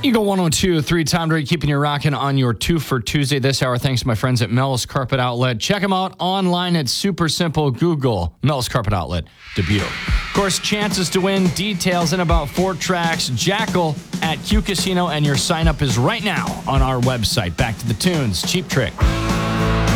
Eagle 102.3 Tom Drake keeping you rocking on your 2 for Tuesday this hour. Thanks to my friends at Mel's Carpet Outlet. Check them out online at Super Simple. Google Mel's Carpet Outlet, Dubuque. Of course, chances to win, details in about 4 tracks. Jackal at Q Casino, and your sign up is right now on our website. Back to the tunes. Cheap Trick.